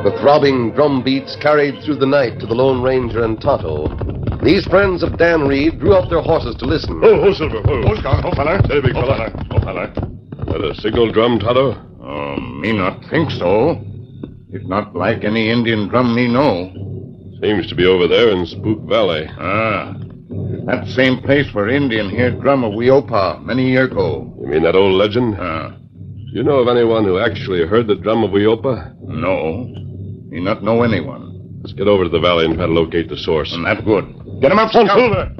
The throbbing drum beats carried through the night to the Lone Ranger and Tonto. These friends of Dan Reed drew up their horses to listen. Oh, Silver. Hold on, fella. Steady, big fella. Fella. That a signal drum, Tonto? Me not think so. It not like any Indian drum me know. Seems to be over there in Spook Valley. That same place where Indian heard drum of Weopa many year ago. You mean that old legend? Do you know of anyone who actually heard the drum of Weopa? No. Me not know anyone. Let's get over to the valley and try to locate the source. And that good. Get him up, Silver.